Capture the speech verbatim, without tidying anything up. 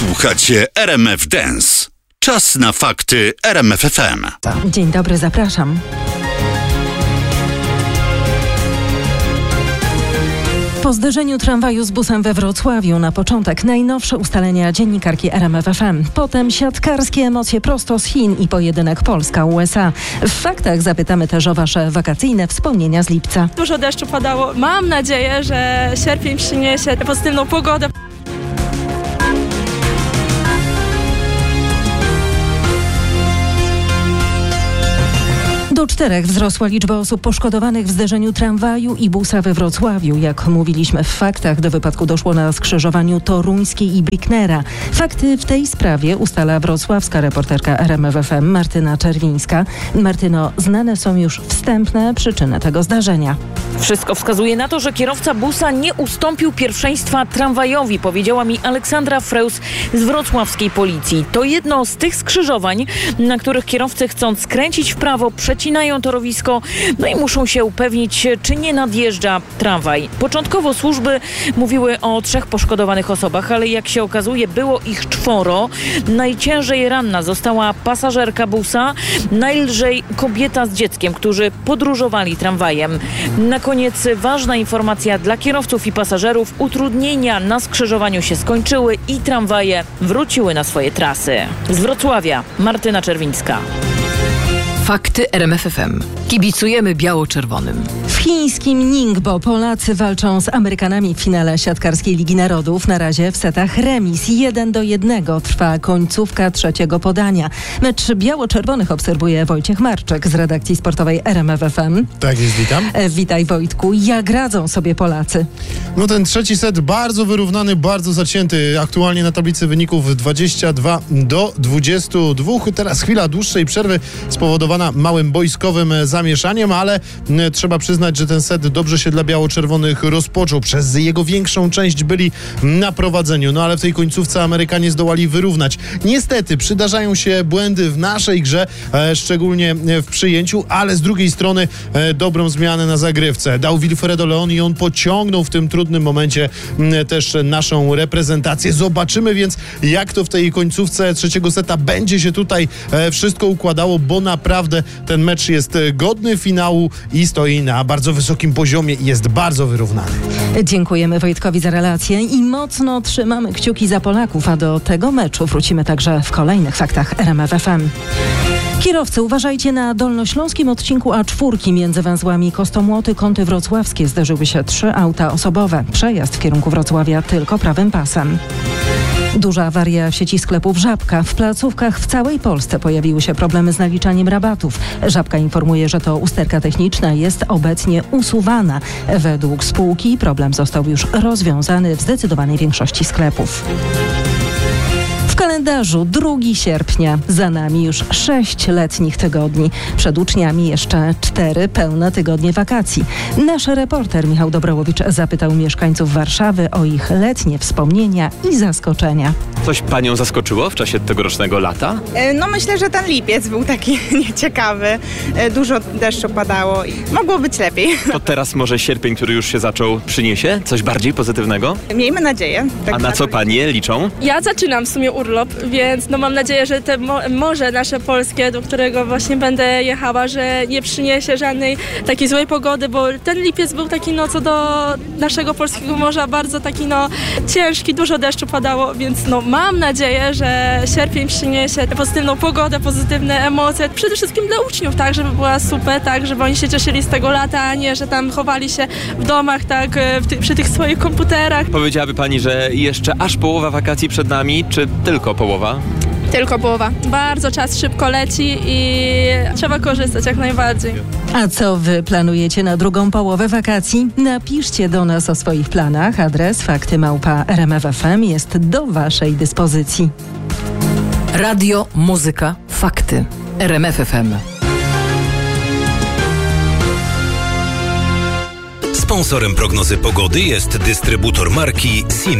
Słuchacie R M F Dance. Czas na fakty R M F F M. Dzień dobry, zapraszam. Po zderzeniu tramwaju z busem we Wrocławiu na początek najnowsze ustalenia dziennikarki R M F F M. Potem siatkarskie emocje prosto z Chin i pojedynek Polska-U S A. W faktach zapytamy też o wasze wakacyjne wspomnienia z lipca. Dużo deszczu padało. Mam nadzieję, że sierpień przyniesie pozytywną pogodę. Do czterech wzrosła liczba osób poszkodowanych w zderzeniu tramwaju i busa we Wrocławiu. Jak mówiliśmy w faktach, do wypadku doszło na skrzyżowaniu Toruńskiej i Bricknera. Fakty w tej sprawie ustala wrocławska reporterka R M F F M Martyna Czerwińska. Martyno, znane są już wstępne przyczyny tego zdarzenia. Wszystko wskazuje na to, że kierowca busa nie ustąpił pierwszeństwa tramwajowi, powiedziała mi Aleksandra Freus z wrocławskiej policji. To jedno z tych skrzyżowań, na których kierowcy, chcąc skręcić w prawo, przecinają torowisko, no i muszą się upewnić, czy nie nadjeżdża tramwaj. Początkowo służby mówiły o trzech poszkodowanych osobach, ale jak się okazuje, było ich czworo. Najciężej ranna została pasażerka busa, najlżej kobieta z dzieckiem, którzy podróżowali tramwajem. Na koniec ważna informacja dla kierowców i pasażerów. Utrudnienia na skrzyżowaniu się skończyły i tramwaje wróciły na swoje trasy. Z Wrocławia Martyna Czerwińska. Fakty R M F F M. Kibicujemy biało-czerwonym. W chińskim Ningbo Polacy walczą z Amerykanami w finale siatkarskiej Ligi Narodów. Na razie w setach remis. jeden do jednego trwa końcówka trzeciego podania. Mecz biało-czerwonych obserwuje Wojciech Marczek z redakcji sportowej R M F F M. Tak jest, witam. E, witaj Wojtku. Jak radzą sobie Polacy? No ten trzeci set bardzo wyrównany, bardzo zacięty. Aktualnie na tablicy wyników dwadzieścia dwa do dwudziestu dwóch. Teraz chwila dłuższej przerwy spowodowana małym boiskowym zamieszaniem, ale m, trzeba przyznać, że ten set dobrze się dla biało-czerwonych rozpoczął. Przez jego większą część byli na prowadzeniu, no ale w tej końcówce Amerykanie zdołali wyrównać. Niestety przydarzają się błędy w naszej grze, e, szczególnie w przyjęciu, ale z drugiej strony e, dobrą zmianę na zagrywce dał Wilfredo Leon i on pociągnął w tym trudnym momencie m, też naszą reprezentację. Zobaczymy więc, jak to w tej końcówce trzeciego seta będzie się tutaj e, wszystko układało, bo naprawdę ten mecz jest godny finału i stoi na bardzo wysokim poziomie i jest bardzo wyrównany. Dziękujemy Wojtkowi za relację i mocno trzymamy kciuki za Polaków, a do tego meczu wrócimy także w kolejnych faktach R M F F M. Kierowcy, uważajcie, na dolnośląskim odcinku A cztery między węzłami Kostomłoty, Kąty Wrocławskie zderzyły się trzy auta osobowe. Przejazd w kierunku Wrocławia tylko prawym pasem. Duża awaria w sieci sklepów Żabka. W placówkach w całej Polsce pojawiły się problemy z naliczaniem rabatów. Żabka informuje, że to usterka techniczna jest obecnie usuwana. Według spółki problem został już rozwiązany w zdecydowanej większości sklepów. W kalendarzu drugiego sierpnia, za nami już sześć letnich tygodni. Przed uczniami jeszcze cztery pełne tygodnie wakacji. Nasz reporter Michał Dobrołowicz zapytał mieszkańców Warszawy o ich letnie wspomnienia i zaskoczenia. Coś panią zaskoczyło w czasie tegorocznego lata? No myślę, że ten lipiec był taki nieciekawy. Dużo deszczu padało i mogło być lepiej. To teraz może sierpień, który już się zaczął, przyniesie coś bardziej pozytywnego? Miejmy nadzieję. Tak A na co panie liczą? Ja zaczynam w sumie urlop, więc no mam nadzieję, że te mo- morze nasze polskie, do którego właśnie będę jechała, że nie przyniesie żadnej takiej złej pogody, bo ten lipiec był taki, no co do naszego polskiego morza, bardzo taki no ciężki, dużo deszczu padało, więc no mam nadzieję, że sierpień przyniesie pozytywną pogodę, pozytywne emocje, przede wszystkim dla uczniów, tak, żeby była super, tak, żeby oni się cieszyli z tego lata, a nie, że tam chowali się w domach, tak, w ty- przy tych swoich komputerach. Powiedziałaby pani, że jeszcze aż połowa wakacji przed nami, czy tylko połowa? Tylko połowa. Bardzo czas szybko leci i trzeba korzystać jak najbardziej. A co wy planujecie na drugą połowę wakacji? Napiszcie do nas o swoich planach. Adres fakty małpa R M F F M jest do waszej dyspozycji. Radio, muzyka, fakty. R M F F M. Sponsorem prognozy pogody jest dystrybutor marki Sim.